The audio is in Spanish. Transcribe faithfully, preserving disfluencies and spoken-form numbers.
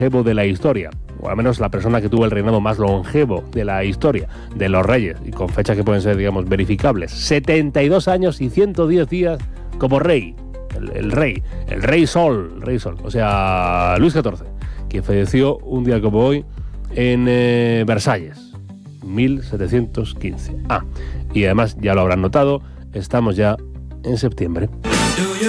longevo de la historia, o al menos la persona que tuvo el reinado más longevo de la historia de los reyes, y con fechas que pueden ser, digamos, verificables. setenta y dos años y ciento diez días como rey, el, el rey, el rey Sol, el rey Sol, o sea, Luis catorce, quien falleció un día como hoy en eh, Versalles, mil setecientos quince. Ah, y además, ya lo habrán notado, estamos ya en septiembre.